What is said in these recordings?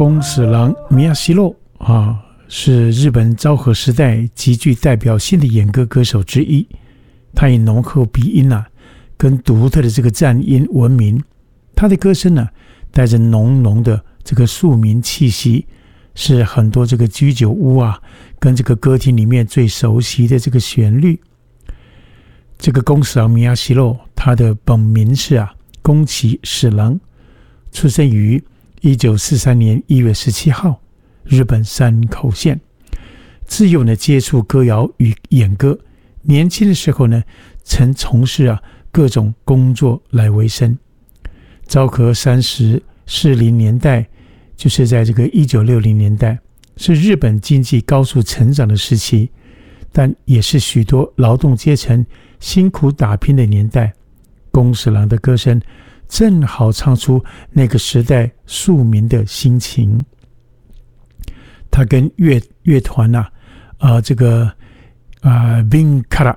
宫史郎米亚西洛是日本昭和时代极具代表性的演歌歌手之一。他以浓厚鼻音跟独特的这个战音闻名。他的歌声带着浓浓的这个庶民气息，是很多这个居酒屋跟这个歌厅里面最熟悉的这个旋律。这个宫史郎米亚西洛，他的本名是宫崎史郎，出生于1943年1月17号，日本山口县。自幼接触歌谣与演歌，年轻的时候曾从事各种工作来维生。昭和30、40年代，就是在这个1960年代，是日本经济高速成长的时期，但也是许多劳动阶层辛苦打拼的年代。宫史郎的歌声正好唱出那个时代庶民的心情。他跟乐团这个Vinkara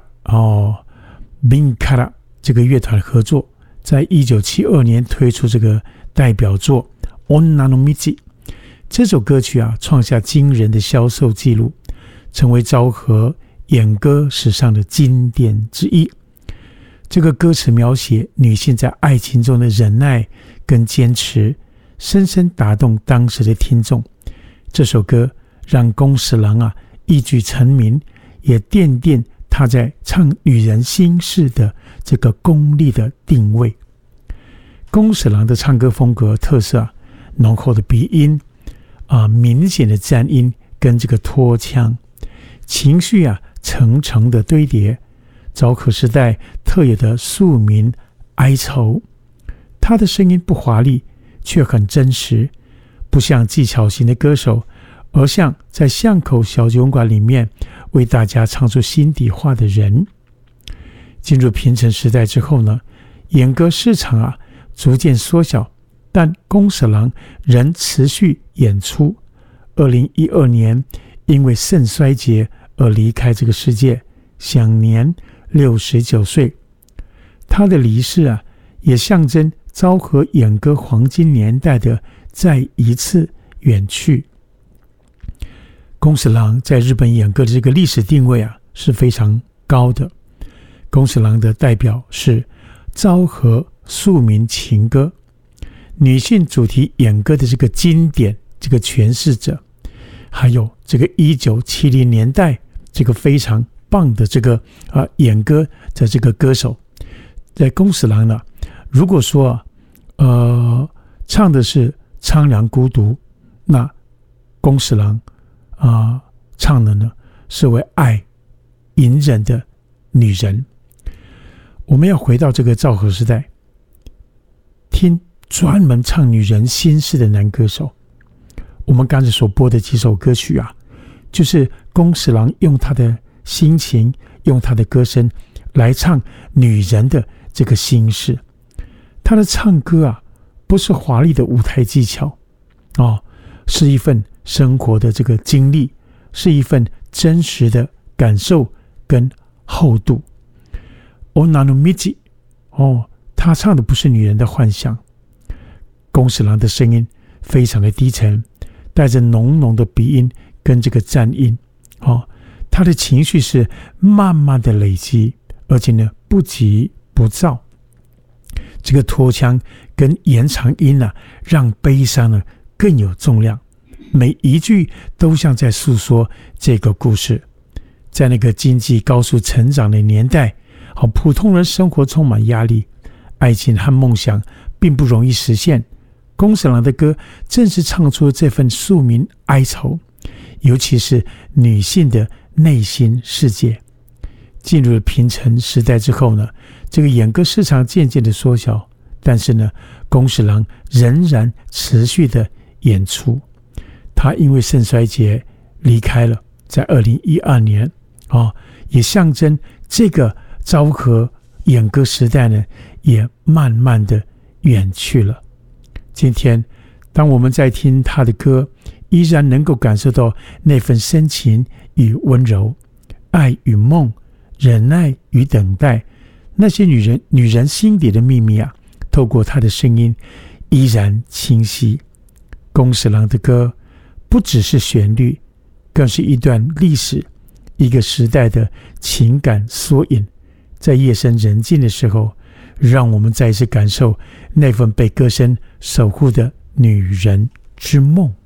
Vinkara 这个乐团合作，在1972年推出这个代表作 Onna no Michi。 这首歌曲创下惊人的销售记录，成为昭和演歌史上的经典之一。这个歌词描写女性在爱情中的忍耐跟坚持，深深打动当时的听众。这首歌让宫史郎一举成名，也奠定他在唱女人心事的这个功力的定位。宫史郎的唱歌风格特色浓厚的鼻音明显的战音跟这个拖腔，情绪层层的堆叠，昭和时代特有的庶民哀愁。他的声音不华丽，却很真实，不像技巧型的歌手，而像在巷口小酒馆里面为大家唱出心底话的人。进入平成时代之后演歌市场逐渐缩小，但宫史郎仍持续演出。2012年因为肾衰竭而离开这个世界，享年69岁。他的离世也象征昭和演歌黄金年代的再一次远去。宫史郎在日本演歌的这个历史定位是非常高的。宫史郎的代表是昭和庶民情歌，女性主题演歌的这个经典这个诠释者，还有这个1970年代这个非常棒的这个演歌的这个歌手。在宫史郎如果说唱的是苍凉孤独，那宫史郎唱的是为爱隐忍的女人。我们要回到这个昭和时代，听专门唱女人心事的男歌手。我们刚才所播的几首歌曲就是宫史郎用他的心情，用他的歌声来唱女人的这个心事。他的唱歌不是华丽的舞台技巧是一份生活的这个经历，是一份真实的感受跟厚度。Onna no Michi 他唱的不是女人的幻想。宫史郎的声音非常的低沉，带着浓浓的鼻音跟这个战音他的情绪是慢慢的累积，而且不急不躁。这个拖腔跟延长音让悲伤更有重量，每一句都像在诉说这个故事。在那个经济高速成长的年代，普通人生活充满压力，爱情和梦想并不容易实现。宫史郎的歌正是唱出这份庶民哀愁，尤其是女性的内心世界。进入了平成时代之后这个演歌市场渐渐的缩小，但是宫史郎仍然持续的演出。他因为肾衰竭离开了，在2012年也象征这个昭和演歌时代也慢慢的远去了。今天当我们在听他的歌，依然能够感受到那份深情与温柔，爱与梦，忍耐与等待，那些女人心底的秘密透过他的声音依然清晰。 宫十郎的歌不只是旋律，更是一段历史、一个时代的情感缩影。在夜深人静的时候，让我们再一次感受那份被歌声守护的女人之梦。